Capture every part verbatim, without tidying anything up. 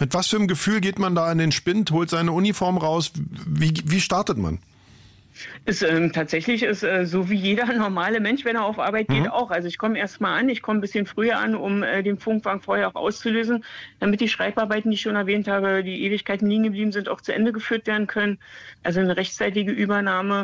Mit was für einem Gefühl geht man da in den Spind, holt seine Uniform raus? Wie, wie startet man? Ist, ähm, tatsächlich ist äh, so wie jeder normale Mensch, wenn er auf Arbeit geht, mhm. auch. Also ich komme erst mal an, ich komme ein bisschen früher an, um äh, den Funkwagen vorher auch auszulösen, damit die Schreibarbeiten, die ich schon erwähnt habe, die Ewigkeiten liegen geblieben sind, auch zu Ende geführt werden können. Also eine rechtzeitige Übernahme.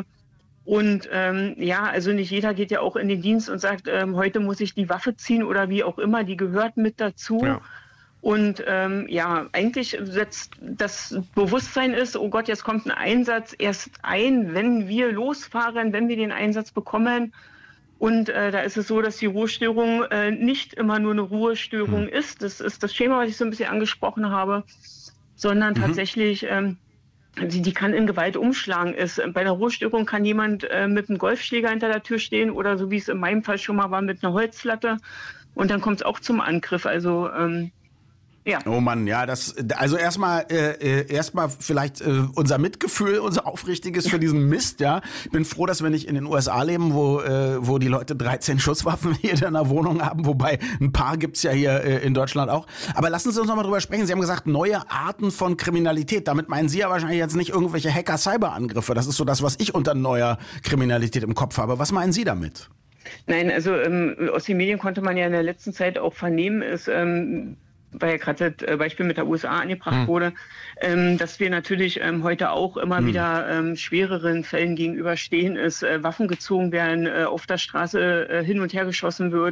Und ähm, ja, also nicht jeder geht ja auch in den Dienst und sagt, ähm, heute muss ich die Waffe ziehen oder wie auch immer, die gehört mit dazu. Ja. Und ähm, ja, eigentlich setzt das Bewusstsein ist, oh Gott, jetzt kommt ein Einsatz erst ein, wenn wir losfahren, wenn wir den Einsatz bekommen. Und äh, da ist es so, dass die Ruhestörung äh, nicht immer nur eine Ruhestörung mhm. ist. Das ist das Schema, was ich so ein bisschen angesprochen habe, sondern mhm. tatsächlich, ähm, die, die kann in Gewalt umschlagen. Ist. Bei der Ruhestörung kann jemand äh, mit einem Golfschläger hinter der Tür stehen oder so wie es in meinem Fall schon mal war, mit einer Holzlatte. Und dann kommt es auch zum Angriff. Also ähm, Ja. Oh Mann, ja, das, also erstmal, äh, erstmal vielleicht äh, unser Mitgefühl, unser aufrichtiges für diesen Mist, ja. Ich bin froh, dass wir nicht in den U S A leben, wo, äh, wo die Leute dreizehn Schusswaffen hier in der Wohnung haben, wobei ein paar gibt's ja hier äh, in Deutschland auch. Aber lassen Sie uns noch mal drüber sprechen. Sie haben gesagt, neue Arten von Kriminalität. Damit meinen Sie ja wahrscheinlich jetzt nicht irgendwelche Hacker-Cyber-Angriffe. Das ist so das, was ich unter neuer Kriminalität im Kopf habe. Was meinen Sie damit? Nein, also ähm, aus den Medien konnte man ja in der letzten Zeit auch vernehmen, ist, ähm, weil ja gerade das Beispiel mit der U S A angebracht hm. wurde, ähm, dass wir natürlich ähm, heute auch immer hm. wieder ähm, schwereren Fällen gegenüberstehen, ist äh, Waffen gezogen werden, äh, auf der Straße äh, hin und her geschossen wird.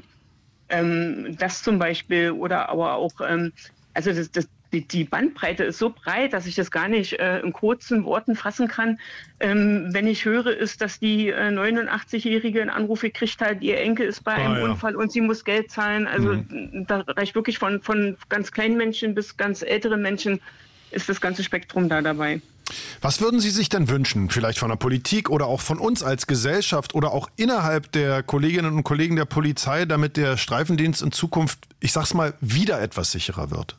Ähm, das zum Beispiel oder aber auch, ähm, also das, das Die, die Bandbreite ist so breit, dass ich das gar nicht äh, in kurzen Worten fassen kann. Ähm, wenn ich höre, ist, dass die äh, neunundachtzig-Jährige einen Anruf gekriegt hat, ihr Enkel ist bei einem ah, ja. Unfall und sie muss Geld zahlen. Also mhm. da reicht wirklich von, von ganz kleinen Menschen bis ganz älteren Menschen ist das ganze Spektrum da dabei. Was würden Sie sich denn wünschen, vielleicht von der Politik oder auch von uns als Gesellschaft oder auch innerhalb der Kolleginnen und Kollegen der Polizei, damit der Streifendienst in Zukunft, ich sag's mal, wieder etwas sicherer wird?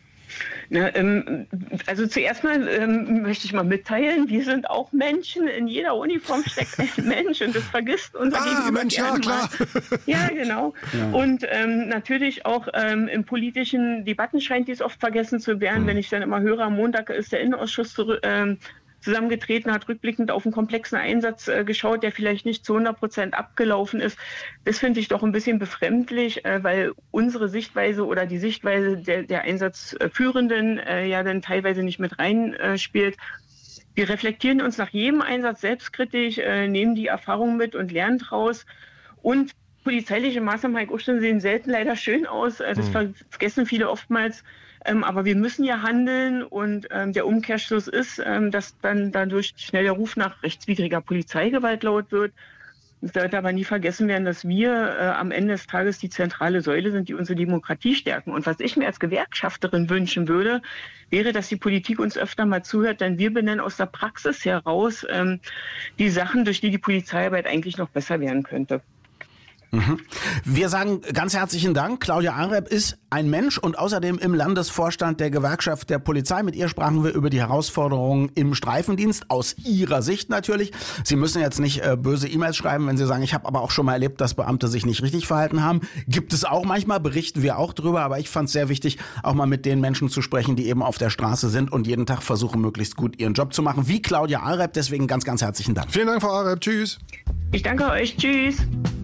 Na, ähm, also zuerst mal ähm, möchte ich mal mitteilen, wir sind auch Menschen, in jeder Uniform steckt ein Mensch und das vergisst unser ah, Gegenüber Mensch, ja, klar. Ja, genau. Ja. Und ähm, natürlich auch ähm, in politischen Debatten scheint dies oft vergessen zu werden, hm. wenn ich dann immer höre, am Montag ist der Innenausschuss zurück, ähm, zusammengetreten, hat rückblickend auf einen komplexen Einsatz äh, geschaut, der vielleicht nicht zu hundert Prozent abgelaufen ist. Das finde ich doch ein bisschen befremdlich, äh, weil unsere Sichtweise oder die Sichtweise der, der Einsatzführenden äh, ja dann teilweise nicht mit reinspielt. Äh, Wir reflektieren uns nach jedem Einsatz selbstkritisch, äh, nehmen die Erfahrungen mit und lernen draus. Und polizeiliche Maßnahmen sehen selten leider schön aus. Das mhm. vergessen viele oftmals. Ähm, aber wir müssen ja handeln und ähm, der Umkehrschluss ist, ähm, dass dann dadurch schnell der Ruf nach rechtswidriger Polizeigewalt laut wird. Es sollte aber nie vergessen werden, dass wir äh, am Ende des Tages die zentrale Säule sind, die unsere Demokratie stärken. Und was ich mir als Gewerkschafterin wünschen würde, wäre, dass die Politik uns öfter mal zuhört, denn wir benennen aus der Praxis heraus ähm, die Sachen, durch die die Polizeiarbeit eigentlich noch besser werden könnte. Mhm. Wir sagen ganz herzlichen Dank. Claudia Arep ist ein Mensch und außerdem im Landesvorstand der Gewerkschaft der Polizei. Mit ihr sprachen wir über die Herausforderungen im Streifendienst, aus ihrer Sicht natürlich. Sie müssen jetzt nicht äh, böse E-Mails schreiben, wenn Sie sagen, ich habe aber auch schon mal erlebt, dass Beamte sich nicht richtig verhalten haben. Gibt es auch manchmal, berichten wir auch drüber, aber ich fand es sehr wichtig, auch mal mit den Menschen zu sprechen, die eben auf der Straße sind und jeden Tag versuchen, möglichst gut ihren Job zu machen, wie Claudia Arep. Deswegen ganz, ganz herzlichen Dank. Vielen Dank, Frau Arep. Tschüss. Ich danke euch. Tschüss.